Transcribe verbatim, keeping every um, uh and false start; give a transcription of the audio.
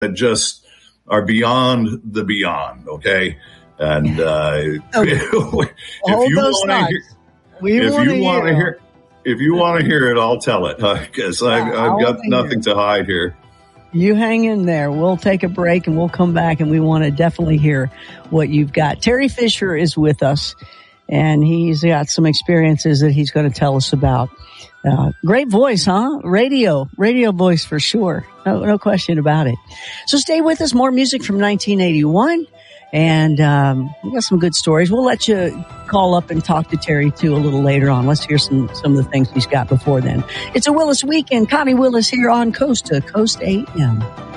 that just are beyond the beyond. Okay. And, uh, okay. if Hold you those want to hear, we if you want to hear, hear, if you want to hear it, I'll tell it because uh, I've, I've got nothing to hide here. You hang in there. We'll take a break and we'll come back, and we want to definitely hear what you've got. Terry Fisher is with us, and he's got some experiences that he's going to tell us about. Uh, great voice, huh? Radio, radio voice for sure. No, no question about it. So stay with us. More music from nineteen eighty-one. And um, we got some good stories. We'll let you call up and talk to Terry, too, a little later on. Let's hear some, some of the things he's got before then. It's a Willis Weekend. Connie Willis here on Coast to Coast A M.